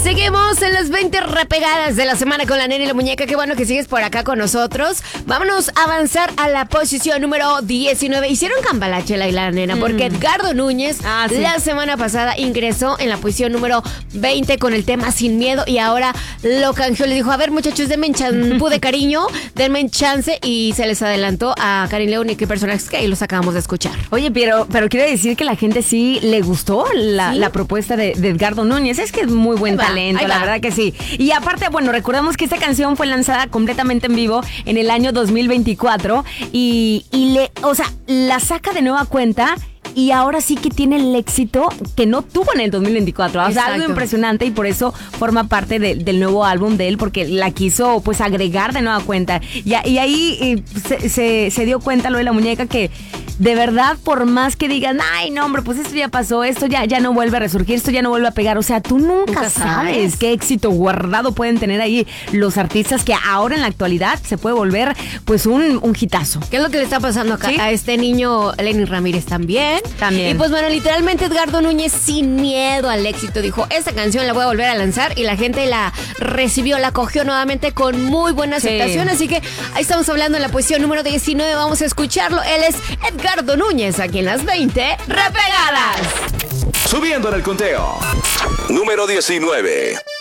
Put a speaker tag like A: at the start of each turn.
A: Seguimos en las 20 repegadas de la semana con la nena y la muñeca. Qué bueno que sigues por acá con nosotros. Vámonos a avanzar a la posición número 19. Hicieron cambalache la y la nena porque Edgardo Núñez la semana pasada ingresó en la posición número 20 con el tema Sin Miedo y ahora lo canjeó. Le dijo, a ver muchachos, denme champú de cariño, denme chance, y se les adelantó a Karin León y qué personajes que ahí los acabamos de escuchar.
B: Oye, pero quiero decir que la gente sí le gustó la propuesta de Edgardo Núñez. Es que es muy buen talento, la verdad que sí. Y aparte, bueno, recordemos que esta canción fue lanzada completamente en vivo en el año 2024 y la saca de nueva cuenta. Y ahora sí que tiene el éxito que no tuvo en el 2024. O sea, algo impresionante, y por eso forma parte del nuevo álbum de él, porque la quiso pues agregar de nueva cuenta. Y ahí se dio cuenta lo de la muñeca que de verdad, por más que digan, ay, no, hombre, pues esto ya pasó, esto ya no vuelve a resurgir, esto ya no vuelve a pegar. O sea, tú nunca sabes qué éxito guardado pueden tener ahí los artistas, que ahora en la actualidad se puede volver pues un hitazo.
A: ¿Qué es lo que le está pasando acá a este niño Lenny Ramírez también?
B: También.
A: Y pues bueno, literalmente Edgardo Núñez, sin miedo al éxito, dijo, esta canción la voy a volver a lanzar, y la gente la recibió, la cogió nuevamente con muy buena aceptación. Así que ahí estamos hablando en la posición número 19, vamos a escucharlo. Él es Edgardo Núñez, aquí en las 20 repegadas.
C: Subiendo en el conteo. Número 19.